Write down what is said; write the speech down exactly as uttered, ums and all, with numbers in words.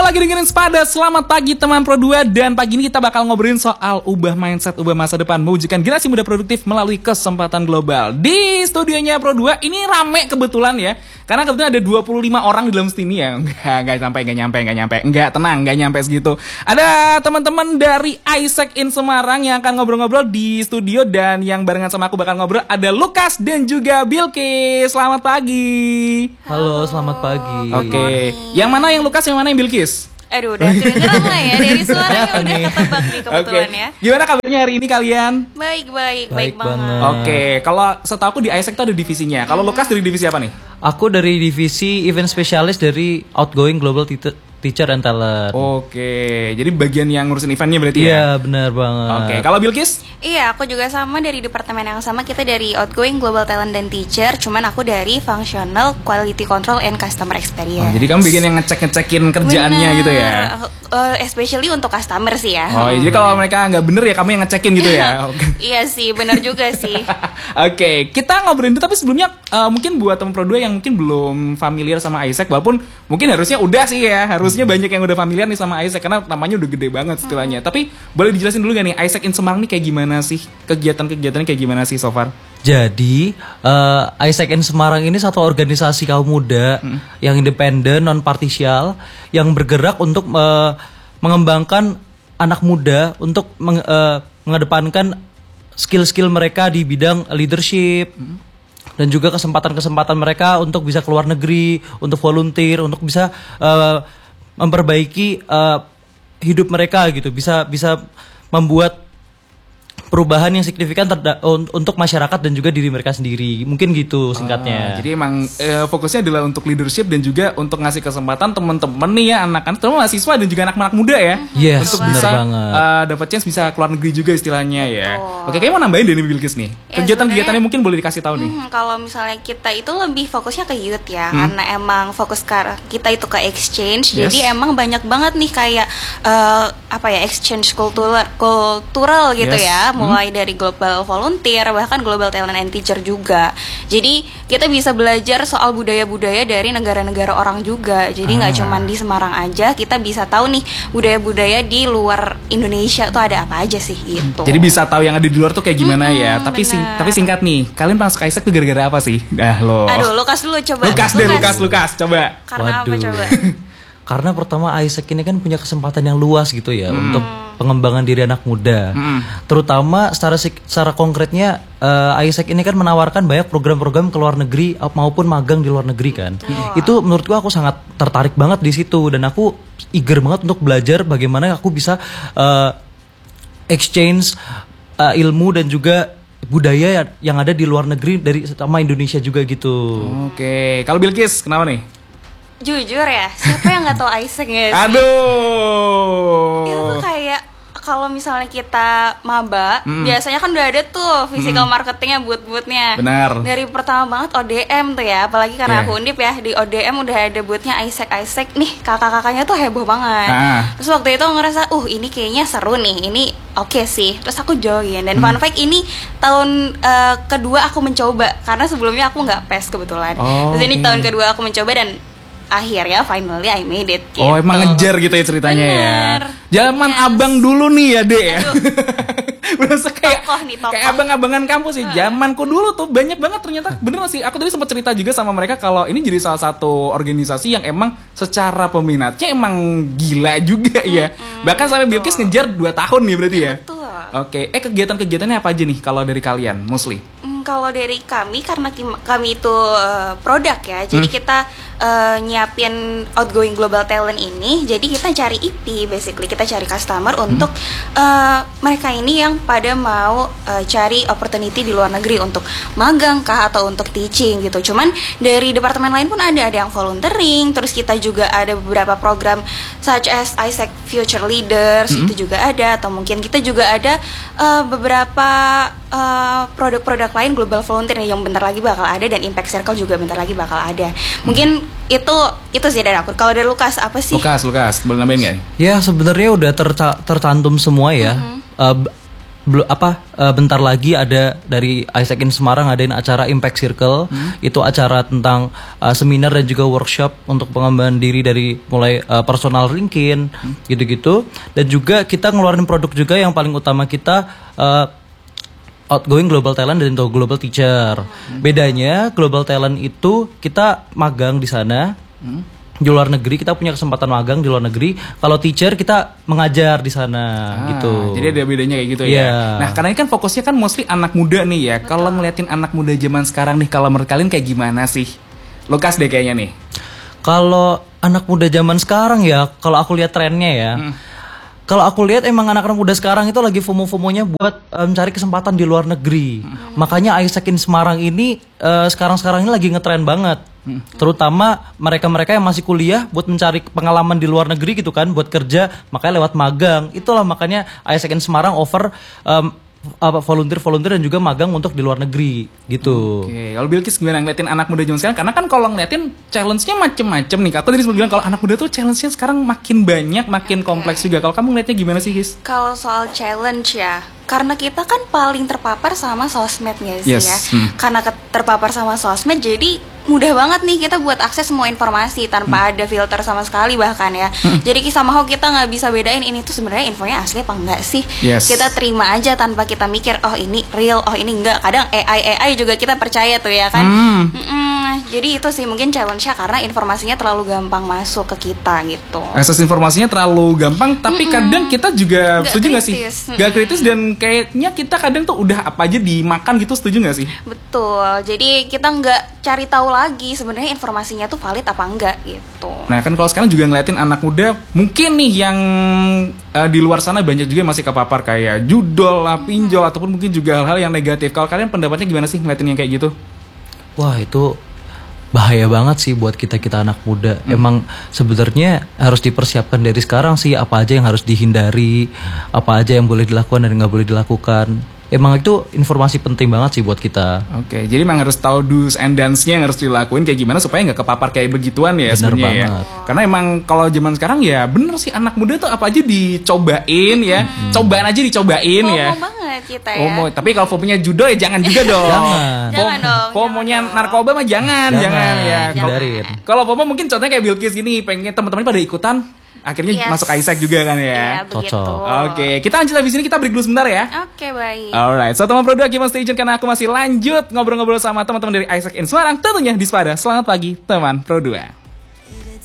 Kamu lagi dengerin Sepada. Selamat pagi teman Pro dua. Dan pagi ini kita bakal ngobrolin soal ubah mindset, ubah masa depan, mewujudkan generasi muda produktif melalui kesempatan global. Di studionya Pro dua ini rame kebetulan ya, karena kebetulan ada dua puluh lima orang di dalam sini ya. Enggak, enggak sampai, enggak nyampe, enggak nyampe. Enggak, tenang, enggak nyampe segitu. Ada teman-teman dari Isaac in Semarang yang akan ngobrol-ngobrol di studio. Dan yang barengan sama aku bakal ngobrol ada Lukas dan juga Bilkis. Selamat pagi. Halo, selamat pagi. Oke, okay. Yang mana yang Lukas, yang mana yang Bilkis? Aduh, udah kedengeran lah ya, dari suaranya udah ketebak nih kebetulan okay. ya. Gimana kabarnya hari ini kalian? Baik, baik, baik, baik banget. banget. Oke, okay. Kalau setahu aku di Isaac itu ada divisinya. Kalau Lukas dari divisi apa nih? Aku dari divisi event spesialis dari Outgoing Global Teacher Teacher and Talent. Oke, jadi bagian yang ngurusin eventnya berarti ya? Iya, benar banget. Oke, kalau Bilkis? Iya, aku juga sama dari departemen yang sama. Kita dari Outgoing Global Talent dan Teacher. Cuman aku dari Functional Quality Control and Customer Experience. Oh, jadi kamu bikin yang ngecek-ngecekin kerjaannya bener. gitu ya? Uh, especially untuk customer sih ya. Oh, jadi kalau mereka nggak bener ya kamu yang ngecekin gitu ya? Iya sih, bener juga sih. Oke, kita ngobrolin itu, tapi sebelumnya uh, mungkin buat teman Pro dua yang mungkin belum familiar sama Isaac, walaupun mungkin harusnya udah sih ya, harusnya banyak yang udah familiar nih sama Isaac karena namanya udah gede banget istilahnya. Hmm. Tapi boleh dijelasin dulu gak nih Isaac in Semarang nih kayak gimana sih? Kegiatan-kegiatannya kayak gimana sih so far? Jadi uh, Isaac in Semarang ini satu organisasi kaum muda hmm. yang independen, non partisial, yang bergerak untuk uh, mengembangkan anak muda untuk meng, uh, mengedepankan skill-skill mereka di bidang leadership. Hmm. Dan juga kesempatan-kesempatan mereka untuk bisa keluar negeri, untuk volunteer, untuk bisa uh, memperbaiki uh, hidup mereka gitu, bisa bisa membuat perubahan yang signifikan terda- untuk masyarakat dan juga diri mereka sendiri. Mungkin gitu singkatnya. Ah, jadi emang e, fokusnya adalah untuk leadership dan juga untuk ngasih kesempatan teman-teman nih ya, anak-anak, terutama mahasiswa dan juga anak-anak muda ya. Yes, untuk benar bisa banget. Uh, dapat chance bisa keluar negeri juga istilahnya ya. Oh. Oke, kayaknya mau nambahin dari Bilkis nih. Ya, kegiatan-kegiatannya mungkin boleh dikasih tahu nih. Hmm, kalau misalnya kita itu lebih fokusnya ke youth ya, hmm. karena emang fokus ke kita itu ke exchange. Yes. Jadi emang banyak banget nih kayak uh, apa ya, exchange kultural kultural gitu yes. ya, mulai hmm. dari global volunteer, bahkan global talent and teacher juga. Jadi kita bisa belajar soal budaya-budaya dari negara-negara orang juga. Jadi nggak ah. cuman di Semarang aja, kita bisa tahu nih budaya-budaya di luar Indonesia tuh ada apa aja sih gitu. Jadi bisa tahu yang ada di luar tuh kayak gimana hmm, ya. Tapi sing, tapi singkat nih, kalian masuk Isaac tuh gara-gara apa sih? Dah lo. Aduh, Lukas dulu coba. Lukas deh, Lukas, Lukas, coba. Karena Waduh. apa coba? Karena pertama Isaac ini kan punya kesempatan yang luas gitu ya hmm. untuk pengembangan diri anak muda. Hmm. Terutama secara secara konkretnya uh, Isaac ini kan menawarkan banyak program-program ke luar negeri maupun magang di luar negeri kan. Hmm. Itu menurutku aku sangat tertarik banget di situ dan aku eager banget untuk belajar bagaimana aku bisa uh, exchange uh, ilmu dan juga budaya yang ada di luar negeri dari sama Indonesia juga gitu. Oke, kalau Bilkis kenapa nih? Jujur ya, siapa yang nggak tahu Isaac ya sih? Aduh. Itu tuh kayak kalau misalnya kita maba, mm. biasanya kan udah ada tuh physical mm. marketingnya, boot-bootnya. Benar. Dari pertama banget O D M tuh ya, apalagi karena yeah. aku undip ya, di O D M udah ada bootnya Isaac Isaac nih, kakak-kakaknya tuh heboh banget. Ah. Terus waktu itu aku ngerasa, uh ini kayaknya seru nih, ini oke okay sih. Terus aku join dan mm. fun fact ini tahun uh, kedua aku mencoba karena sebelumnya aku nggak P E S kebetulan. Oh, Terus ini okay. tahun kedua aku mencoba dan akhirnya finally I made it gitu. Oh emang ngejar gitu ya ceritanya. Bener. Ya Zaman yes. abang dulu nih ya dek ya. Berasa kayak tokoh nih, tokoh. Kayak abang-abangan kampus sih. Zamanku dulu tuh banyak banget ternyata. Bener sih, aku tadi sempat cerita juga sama mereka kalau ini jadi salah satu organisasi yang emang secara peminatnya emang gila juga ya. Mm-hmm. Bahkan sampai Bilkis ngejar dua tahun nih berarti ya. Betul. Oke, eh kegiatan-kegiatannya apa aja nih kalau dari kalian mostly? Hmm, kalau dari kami karena kami itu uh, produk ya, jadi hmm. kita uh, nyiapin outgoing global talent ini, jadi kita cari I P basically, kita cari customer hmm. untuk uh, mereka ini yang pada mau uh, cari opportunity di luar negeri untuk magang kah atau untuk teaching gitu. Cuman dari departemen lain pun ada, ada yang volunteering, terus kita juga ada beberapa program such as Isaac Future Leaders hmm. itu juga ada, atau mungkin kita juga ada uh, beberapa uh, produk-produk lain global volunteer yang bentar lagi bakal ada, dan Impact Circle juga bentar lagi bakal ada. Mungkin itu itu sih dari aku. Kalau dari Lukas apa sih? Lukas, Lukas, boleh nambahin nggak? Ya sebenarnya udah terca- tercantum semua ya. Mm-hmm. Uh, belum apa uh, bentar lagi ada dari Isaac in Semarang ngadain acara Impact Circle. Hmm. Itu acara tentang uh, seminar dan juga workshop untuk pengembangan diri dari mulai uh, personal ranking hmm. gitu-gitu. Dan juga kita ngeluarin produk juga yang paling utama kita uh, outgoing global talent dan global teacher. Hmm. Bedanya global talent itu kita magang di sana. Hmm. Di luar negeri kita punya kesempatan magang di luar negeri. Kalau teacher kita mengajar di sana ah, gitu. Jadi ada bedanya kayak gitu yeah. ya. Nah, karena ini kan fokusnya kan mostly anak muda nih ya. Kalau ngeliatin anak muda zaman sekarang nih, kalau menurut kalian kayak gimana sih? Lukas deh kayaknya nih. Kalau anak muda zaman sekarang ya, kalau aku lihat trennya ya. Hmm. Kalau aku lihat emang anak-anak muda sekarang itu lagi FOMO-FOMOnya buat mencari um, kesempatan di luar negeri. Hmm. Makanya Isaac in Semarang ini uh, sekarang-sekarang ini lagi ngetren banget. Hmm. Terutama mereka-mereka yang masih kuliah buat mencari pengalaman di luar negeri gitu kan, buat kerja, makanya lewat magang. Itulah makanya Isaac in Semarang offer um, apa volunteer-volunteer dan juga magang untuk di luar negeri gitu. Oke, okay. Kalau Bilkis gimana ngeliatin anak muda zaman sekarang? Karena kan kalau ngeliatin challenge-nya macem-macem nih. Aku tadi sempat bilang kalau anak muda tuh challenge-nya sekarang makin banyak, makin okay. kompleks juga. Kalau kamu ngeliatnya gimana sih, His? Kalau soal challenge ya, karena kita kan paling terpapar sama sosmednya sih yes. ya. Hmm. Karena terpapar sama sosmed, jadi mudah banget nih kita buat akses semua informasi tanpa hmm. ada filter sama sekali bahkan ya. Hmm. Jadi somehow kita nggak bisa bedain ini tuh sebenarnya infonya asli apa enggak sih. Yes. Kita terima aja tanpa kita mikir oh ini real, oh ini enggak. Kadang A I A I juga kita percaya tuh ya kan. Hmm. Jadi itu sih mungkin challenge-nya karena informasinya terlalu gampang masuk ke kita gitu. Akses informasinya terlalu gampang, tapi mm-mm. kadang kita juga gak setuju nggak sih? Mm-mm. Gak kritis dan kayaknya kita kadang tuh udah apa aja dimakan gitu, setuju nggak sih? Betul. Jadi kita nggak cari tahu lagi sebenarnya informasinya tuh valid apa enggak gitu. Nah kan kalau sekarang juga ngeliatin anak muda mungkin nih yang uh, di luar sana banyak juga masih kepapar kayak judol lah, pinjol mm-hmm. ataupun mungkin juga hal-hal yang negatif. Kalau kalian pendapatnya gimana sih ngeliatin yang kayak gitu? Wah itu bahaya banget sih buat kita-kita anak muda. Hmm. Emang sebenarnya harus dipersiapkan dari sekarang sih apa aja yang harus dihindari, apa aja yang boleh dilakukan dan nggak boleh dilakukan. Emang itu informasi penting banget sih buat kita. Oke, jadi emang harus tahu do's and don'ts-nya yang harus dilakuin kayak gimana supaya nggak kepapar kayak begituan ya sebenarnya ya. Karena emang kalau zaman sekarang ya bener sih anak muda tuh apa aja dicobain ya, hmm. cobaan aja dicobain Fomo ya. Fomo banget kita ya. Fomo, tapi kalau fomonya judo ya jangan juga dong. Jangan. Jangan dong. Fomonya narkoba mah jangan, jangan, jangan ya. Hindarin. Kalau Fomo mungkin contohnya kayak Bilkis gini, pengen teman-teman pada ikutan. Akhirnya yes. masuk Isaac juga kan ya. Iya, begitu. Oke, kita lanjut habis ini kita break dulu sebentar ya. Oke, baik. Alright, so teman Pro dua Keep on Stay Tune karena aku masih lanjut ngobrol-ngobrol sama teman-teman dari Isaac in Semarang tentunya di Spada. Selamat pagi teman Pro dua.